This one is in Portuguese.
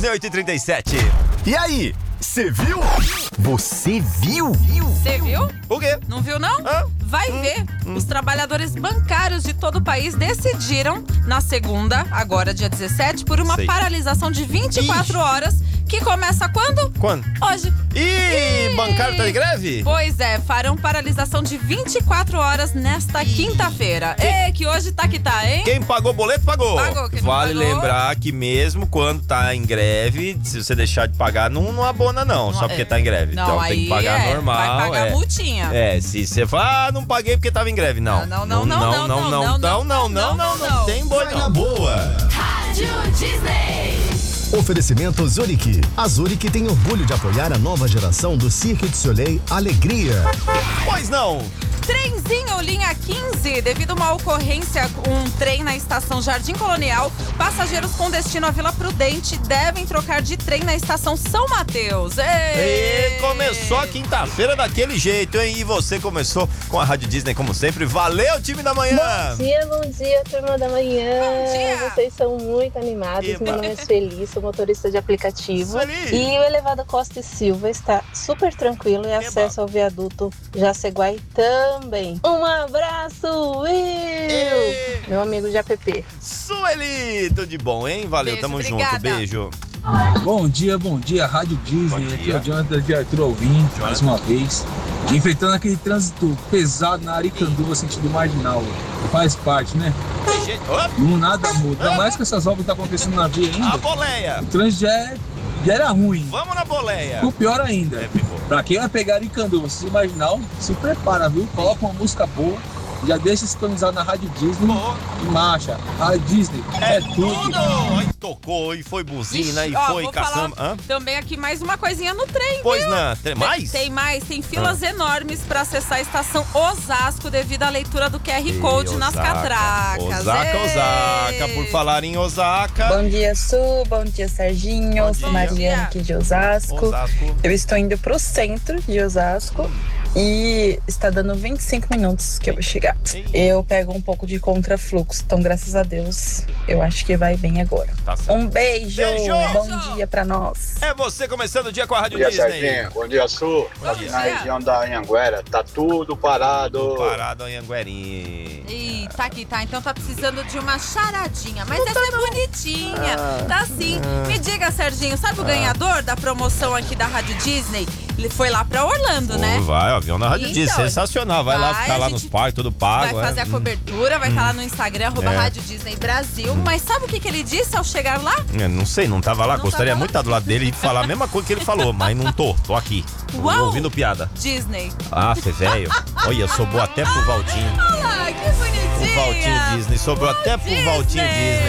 Disney 8h37. E aí, você viu? Você viu? Você viu? O quê? Não viu, não? Hã? Vai ver. Os trabalhadores bancários de todo o país decidiram, na segunda, agora dia 17, por uma Sei. paralisação de 24 horas, que começa quando? Quando? Hoje. Ih, bancário tá de greve? Pois é, farão paralisação de 24 horas nesta quinta-feira. Ê, que hoje tá que tá, hein? Quem pagou boleto, pagou. Pagou, quem não Vale pagou- lembrar que mesmo quando tá em greve, se você deixar de pagar, não abona não, só porque tá em greve. Não, Então aí tem que pagar normal. vai pagar multinha. Se você fala, não paguei porque tava em greve. Não. Não. Tem boi Na não. boa. Rádio Disney. Oferecimento Zurich. A Zurich tem orgulho de apoiar a nova geração do Cirque du Soleil Alegria. Pois não. Trenzinho linha 15, devido a uma ocorrência com um trem na estação Jardim Colonial, passageiros com destino à Vila Prudente devem trocar de trem na estação São Mateus. E começou a quinta-feira daquele jeito, hein? E você começou com a Rádio Disney, como sempre. Valeu, time da manhã! Bom dia, turma da manhã. Bom dia. Vocês são muito animados. Eba. Meu nome é Sueli, sou motorista de aplicativo. Sueli. E o elevado Costa e Silva está super tranquilo e acesso ao viaduto Jaceguai também. Um abraço, Will! Meu amigo de app. Sueli, tudo de bom, hein? Valeu, Beijo, tamo obrigada. junto. Beijo. Bom dia, Rádio Disney. Bom Aqui dia. é o Jonathan de Arthur Alvim, mais uma vez. Enfrentando aquele trânsito pesado na Aricanduva, sentido marginal. Faz parte, né? Tem gente. Opa, Não nada muda. Ainda mais que essas obras estão acontecendo na via a ainda. boleia. O trânsito já era ruim. Vamos na boleia. Ficou pior ainda. Ficou. Pra quem vai pegar Aricanduva, sentido marginal, se prepara, viu? Coloca uma música boa. Já deixa sintonizado na Rádio Disney Boa. e marcha. Rádio Disney é tudo. Aí tocou, e foi buzina, Ixi, e ó, foi vou caçamba. falar também aqui mais uma coisinha no trem, Pois viu? não, tem mais? Tem mais, tem filas enormes pra acessar a estação Osasco devido à leitura do QR Code nas Osaka. catracas. Osaka, por falar em Osaka. Bom dia, Su. Bom dia, Serginho. Bom Sou dia. Mariana aqui de Osasco. Osasco. Eu estou indo pro centro de Osasco e está dando 25 minutos que eu vou chegar. Eu pego um pouco de contrafluxo, então graças a Deus eu acho que vai bem agora. Tá certo. Um beijo, Beijo. bom dia pra nós. É você começando o dia com a Rádio Bom dia, Disney. Serginho. Bom dia, Sul. Aqui na região da Anhanguera, tá tudo parado. Parado em Anguerinha. Ih, tá aqui, tá. Então tá precisando de uma charadinha. Mas essa é bonitinha. Tá sim. Me diga, Serginho, sabe o ganhador da promoção aqui da Rádio Disney? Ele foi lá pra Orlando, né? Vai, ó, avião na Rádio Então, Disney, sensacional. Vai lá vai, ficar a lá gente nos parques, tudo pago. Vai fazer a cobertura, vai estar lá no Instagram, Rádio Disney Brasil. Mas sabe o que ele disse ao chegar lá? Não sei, não tava lá. Não Gostaria tava muito de estar do lado dele e falar a mesma coisa que ele falou, mas não tô aqui. Uau! Ouvindo piada. Disney. Ah, fê velho. Olha, sobrou até pro Valtinho. Olha lá, que bonitinha. O Valtinho Disney, sobrou até pro Valtinho Disney.